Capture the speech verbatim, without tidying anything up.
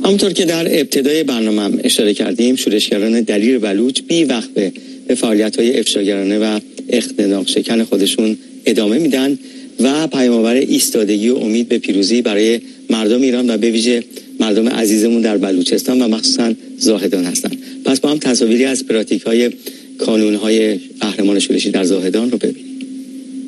همونطور که در ابتدای برنامه هم اشاره کردیم، شورشگران دلیر بلوچ بی وقفه به فعالیت‌های افشاگرانه و اختناق شکن خودشون ادامه میدن و پیام‌آور ایستادگی و امید به پیروزی برای مردم ایران و به ویژه مردم عزیزمون در بلوچستان و مخصوصا زاهدان هستند. پس با هم تصاویری از پراتیک‌های کانون‌های قهرمان شورشی در زاهدان رو ببینیم.